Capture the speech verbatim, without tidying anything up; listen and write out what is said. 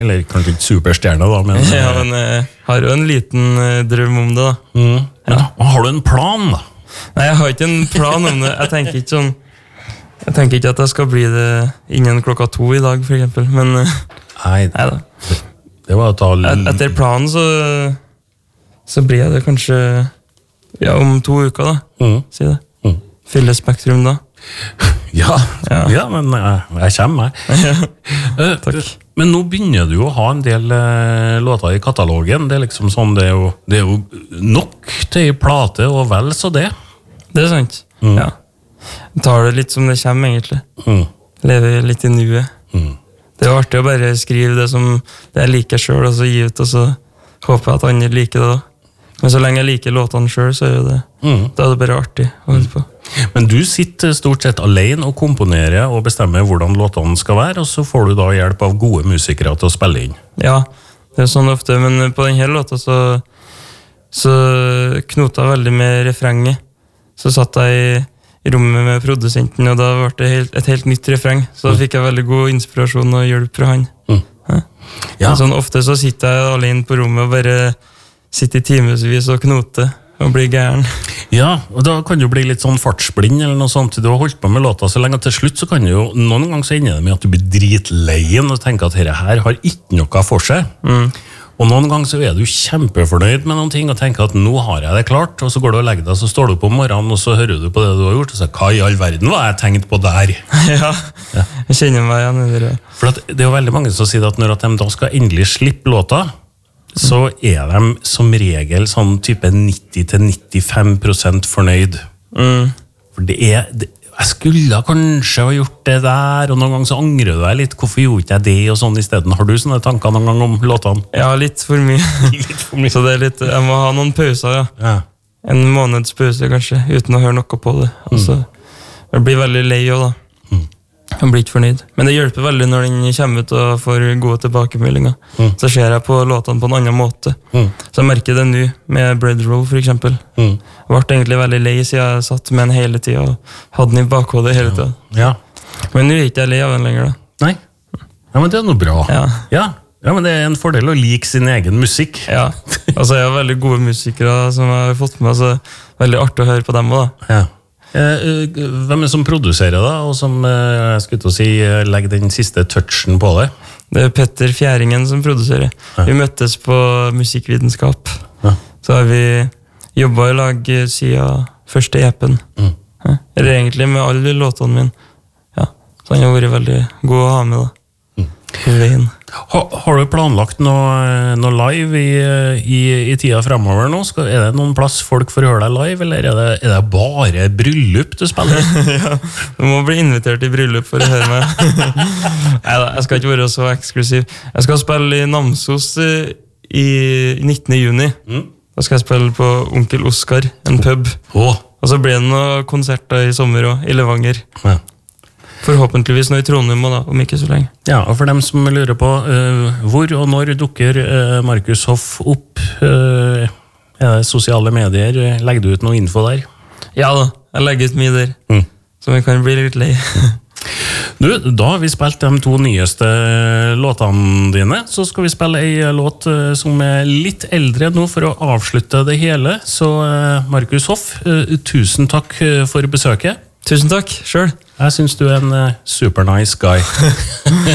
Eller kanskje ikke superstjerne da, men... Ja, men jeg har jo en liten drøm om det da. Mm. Ja. Har du en plan da? Nei, jeg har ikke en plan om det. Jeg tenker ikke sånn... Jeg tenker ikke at jeg skal bli det innen klokka to i dag, for eksempel, men... Nei, nei da. Det var å ta... Et, etter planen så... Så blir jeg det kanskje... Ja, om to uker da, mm. si det. Mm. Fylle Spektrum da. Ja, ja. ja men jeg, jeg kommer meg. Ja. Takk. Men nå begynner du jo å ha en del uh, låter i katalogen. Det er liksom sånn, det er jo, det er jo nok til en plate og vel så det. Det er sant, mm. ja. Jeg tar det litt som det kommer egentlig. Mm. Lever litt i nuet. Mm. Det er jo artig å bare skrive det som det jeg liker selv, og så gi ut, og så håper jeg at andre liker det da. Men så lenge jeg liker låtene selv, så er det, mm. da er det bare artig å holde på. Men du sitter stort sett alene og komponerer og bestemmer hvordan låtene skal være, og så får du da hjelp av gode musikere til å spille inn. Ja, det er sånn ofte, men på denne låta så, så knota jeg veldig med refrenget. Så satt jeg i, i rommet med produsenten, og da ble det helt, et helt nytt refreng. Så da fikk jeg veldig god inspirasjon og hjelp fra han. Mm. Ja. Ja. Sånn, ofte så sitter jeg alene på rommet og bare sitter i timesvis og knote og blir gæren. Ja, og da kan du bli litt sånn fartsblind eller noe sånt. Du har holdt på med låta så lenge, og til slutt så kan du jo, noen ganger så ender det med at du blir dritleien og tenker at dette her har ikke noe for seg. Mm. Og noen ganger så er du kjempefornøyd med noen ting og tenker at nå har jeg det klart, og så går du og legger deg, så står du på morgenen og så hører du på det du har gjort, og så hva i all verden var jeg tenkt på der? Ja, ja. Jeg kjenner meg igjen i det. For at det er jo veldig mange som sier at når at de da skal endelig slippe låta, så er de som regel sånn type nitti til nittifem prosent fornøyd. Mm. For det er, det, jeg skulle kanskje ha gjort det der, og noen ganger så angrer du deg litt, hvorfor gjorde ikke jeg det, og sånn i stedet. Har du sånne tanker noen gang om låtene? Ja, litt for mye. Litt for mye. Så det er litt, jeg må ha noen pauser, ja. Ja. En måneds pause kanskje, uten å høre noe på det. Altså, jeg blir veldig lei også da. Jeg blir ikke fornøyd. Men det hjelper veldig når den kommer ut og får gode tilbakemeldinger. Mm. Så ser jeg på låtene på en annen måte. Mm. Så jeg merker det nå med Bread Roll for eksempel. Mm. Jeg ble egentlig veldig lei siden jeg satt med den hele tiden og hadde den i bakhodet hele tiden. Ja. Men nå er jeg ikke lei av den lenger da. Nei. Ja, men det er noe bra. Ja. Ja. Ja, men det er en fordel å like sin egen musikk. Ja. Altså jeg har veldig gode musikere som jeg har fått med, så veldig artig å høre på dem også da. Ja. Hvem er det som produserer da, og som jeg skulle til å si, legger den siste touchen på det? Det er Petter Fjæringen som produserer. Ja. Vi møttes på musikkvitenskap. Ja. Så har vi jobbet i lag siden første E P-en. Mm. Ja. Eller egentlig med alle låtene mine. Ja. Så han har vært veldig god å ha med da. Mm. Har, har du planlagt noe, noe live i, i, i tida fremover nå? Skal, er det noen plass folk får høre deg live, eller er det, er det bare bryllup du spiller? Ja, du må bli invitert i bryllup for å høre meg. Neida, jeg skal ikke være så eksklusiv. Jeg skal spille i Namsos i nittende juni. Mm. Da skal jeg spille på Onkel Oskar, en pub. Oh. Og så blir det noen konserter i sommer også, i Levanger. Ja. Forhåpentligvis nå i Trondheim, da, om ikke så lenge. Ja, og for dem som lurer på uh, hvor og når dukker uh, Markus Hoff opp, uh, er det sosiale medier, legger du ut noe info der? Ja da, jeg legger ut mye der, mm. så vi kan bli litt lei. Du, da har vi spilt de to nyeste låtene dine, så skal vi spille en låt uh, som er litt eldre nå for å avslutte det hele. Så uh, Markus Hoff, uh, tusen takk uh, for besøket. Tusen takk, selv. Jeg synes du er en uh, super nice guy.